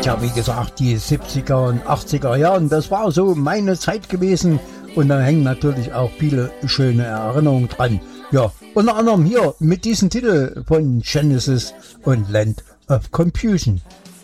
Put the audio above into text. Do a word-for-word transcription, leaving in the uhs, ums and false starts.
Ja, wie gesagt, die siebziger und achtziger Jahren, das war so meine Zeit gewesen. Und da hängen natürlich auch viele schöne Erinnerungen dran. Ja, unter anderem hier mit diesem Titel von Genesis und Land of Confusion.